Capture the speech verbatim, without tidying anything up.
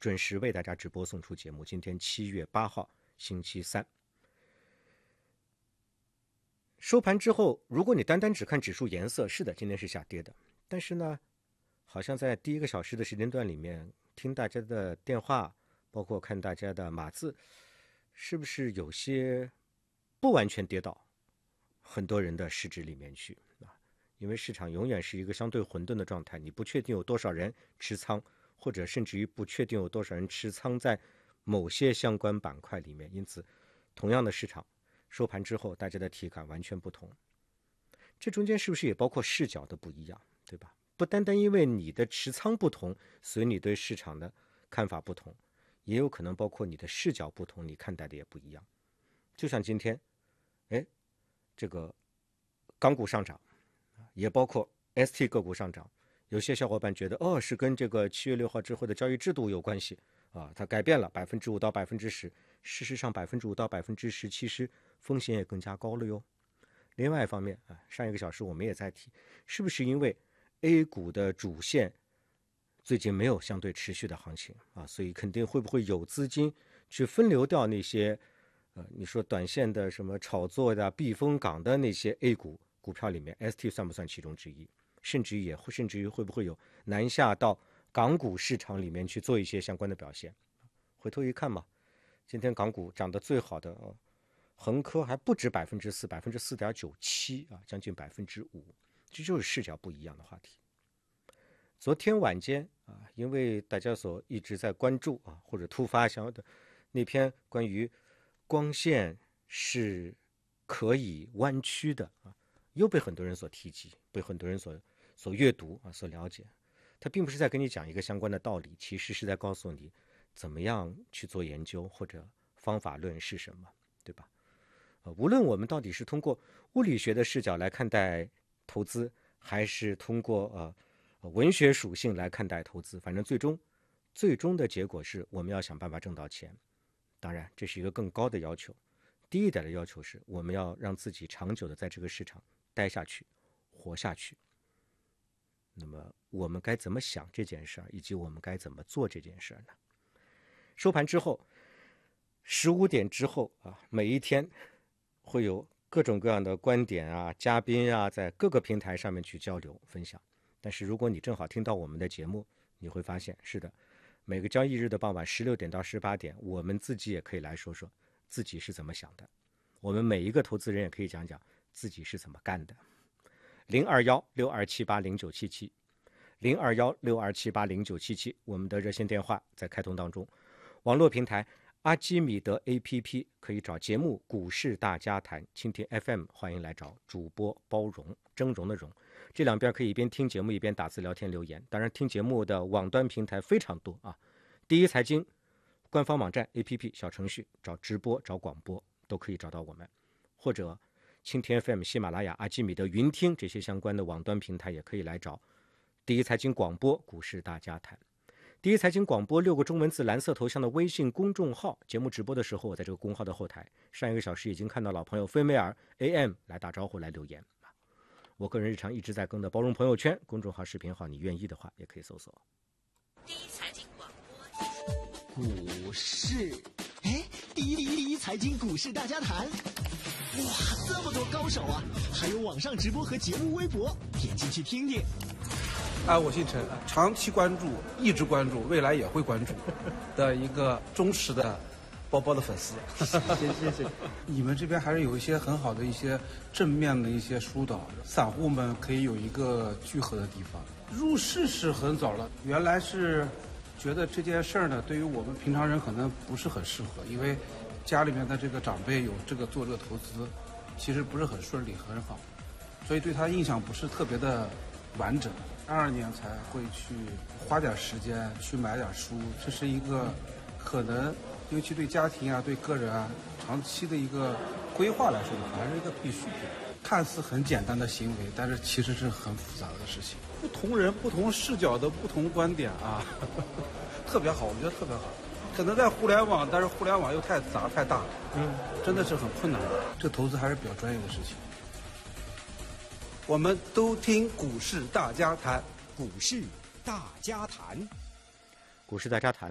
准时为大家直播送出节目。今天七月八号，星期三。收盘之后，如果你单单只看指数颜色，是的，今天是下跌的。但是呢，好像在第一个小时的时间段里面，听大家的电话，包括看大家的码字，是不是有些不完全跌到很多人的市值里面去啊？因为市场永远是一个相对混沌的状态，你不确定有多少人持仓，或者甚至于不确定有多少人持仓在某些相关板块里面，因此同样的市场收盘之后，大家的体感完全不同。这中间是不是也包括视角的不一样，对吧？不单单因为你的持仓不同，所以你对市场的看法不同，也有可能包括你的视角不同，你看待的也不一样。就像今天，哎，这个港股上涨，也包括 S T 个股上涨，有些小伙伴觉得，哦，是跟这个七月六号之后的交易制度有关系啊，它改变了百分之五到百分之十。事实上，百分之五到百分之十，其实风险也更加高了哟。另外一方面啊，上一个小时我们也在提，是不是因为 A 股的主线最近没有相对持续的行情啊，所以肯定会不会有资金去分流掉那些呃，你说短线的什么炒作的避风港的那些 A 股股票里面 ，S T 算不算其中之一？甚至于也会，甚至于会不会有南下到港股市场里面去做一些相关的表现？回头一看嘛，今天港股涨得最好的，呃、恒科还不止百分之四，百分之四点九七啊，将近百分之五，这就是视角不一样的话题。昨天晚间啊，因为大家所一直在关注啊，或者突发想要的那篇关于光线是可以弯曲的啊，又被很多人所提及，被很多人所所阅读啊，所了解。它并不是在跟你讲一个相关的道理，其实是在告诉你怎么样去做研究，或者方法论是什么，对吧？呃，无论我们到底是通过物理学的视角来看待投资，还是通过呃文学属性来看待投资，反正最终最终的结果是我们要想办法挣到钱。当然，这是一个更高的要求。低一点的要求是，我们要让自己长久的在这个市场待下去，活下去。那么我们该怎么想这件事儿，以及我们该怎么做这件事儿呢？收盘之后，十五点之后啊，每一天会有各种各样的观点啊、嘉宾啊，在各个平台上面去交流分享。但是如果你正好听到我们的节目，你会发现，是的，每个交易日的傍晚十六点到十八点，我们自己也可以来说说自己是怎么想的。我们每一个投资人也可以讲讲自己是怎么干的。零二幺六二七八零九七七，零二幺六二七八零九七七，我们的热线电话在开通当中。网络平台阿基米德 A P P 可以找节目股市大家谈，蜻蜓 F M 欢迎来找主播包容，峥嵘的嵘，这两边可以一边听节目一边打字聊天留言。当然听节目的网端平台非常多啊，第一财经官方网站 A P P 小程序找直播找广播都可以找到我们，或者蜻蜓 F M、喜马拉雅、阿基米德、云听这些相关的网端平台也可以来找第一财经广播股市大家谈。第一财经广播六个中文字蓝色头像的微信公众号，节目直播的时候我在这个公号的后台，上一个小时已经看到老朋友菲梅尔 A M 来打招呼来留言。我个人日常一直在更的包容朋友圈公众号视频号，你愿意的话也可以搜索第一财经广播股市， 哎，第一第一第一财经股市大家谈，哇，这么多高手啊！还有网上直播和节目微博，点进去听听。 啊，我姓陈，长期关注，一直关注，未来也会关注的一个忠实的包包的粉丝。 谢谢谢谢。 你们这边还是有一些很好的一些正面的一些疏导，散户们可以有一个聚合的地方。入市是很早了，原来是觉得这件事儿呢，对于我们平常人可能不是很适合，因为家里面的这个长辈有这个做这个投资，其实不是很顺利很好，所以对他印象不是特别的完整。二二年才会去花点时间去买点书，这是一个可能尤其对家庭啊对个人啊长期的一个规划来说呢，还是一个必需品。看似很简单的行为，但是其实是很复杂的事情。不同人不同视角的不同观点啊，呵呵特别好，我觉得特别好。可能在互联网，但是互联网又太杂太大了，嗯，真的是很困难的。这投资还是比较专业的事情。我们都听股市大家谈， 股市大家谈， 股市大家谈。